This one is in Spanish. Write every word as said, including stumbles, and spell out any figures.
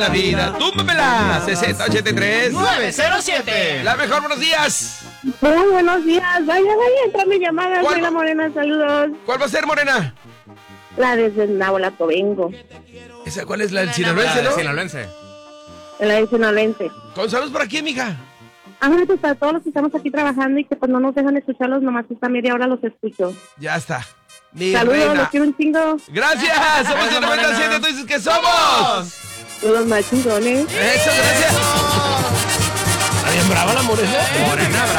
La vida, túmbamela. sesenta ochenta y tres nueve cero siete. La mejor, buenos días. Muy buenos días. Vaya, vaya, entra mi llamada. ¿Cuál Soy va- la Morena, saludos. ¿Cuál va a ser, Morena? La desde Nabolato vengo. ¿Esa cuál es? La del sinaloense, ¿no? Sinaloense. La de Sinaloense. Con saludos por aquí, mija. Ah, bueno, pues para todos los que estamos aquí trabajando y que pues no nos dejan escucharlos, nomás esta media hora los escucho. Ya está. Mi Saludos, reina. los quiero un chingo. Gracias. Somos Eso, el noventa y siete. Morena. Tú dices que somos. Los más chingones. Eso, gracias. Está bien brava la Morena. Morena, brava.